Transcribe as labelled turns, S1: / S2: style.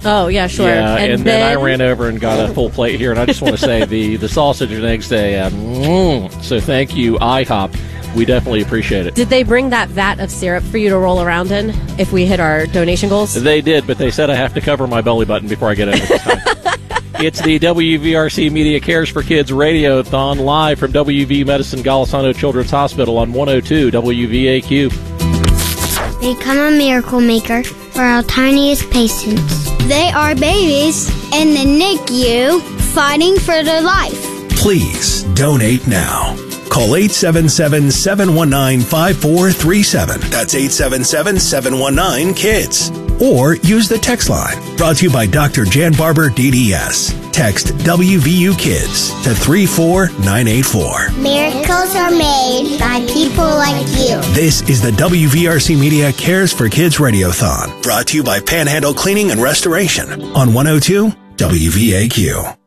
S1: Oh, yeah, sure.
S2: Yeah, and then I ran over and got a full plate here, and I just want to say the sausage and eggs day, so thank you, IHOP. We definitely appreciate it.
S1: Did they bring that vat of syrup for you to roll around in if we hit our donation goals?
S2: They did, but they said I have to cover my belly button before I get in this time. It's the WVRC Media Cares for Kids Radiothon live from WV Medicine Golisano Children's Hospital on 102 WVAQ.
S3: Become a miracle maker for our tiniest patients. They are babies in the NICU fighting for their life.
S4: Please donate now. Call 877-719-5437. That's 877-719-KIDS. Or use the text line. Brought to you by Dr. Jan Barber, DDS. Text WVU Kids to 34984.
S3: Miracles are made by people like you.
S4: This is the WVRC Media Cares for Kids Radiothon. Brought to you by Panhandle Cleaning and Restoration on 102 WVAQ.